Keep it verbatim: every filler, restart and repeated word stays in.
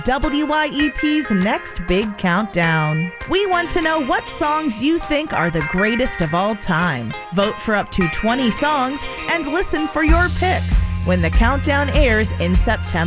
W Y E P's next big countdown. We want to know what songs you think are the greatest of all time. Vote for up to twenty songs and listen for your picks when the countdown airs in September.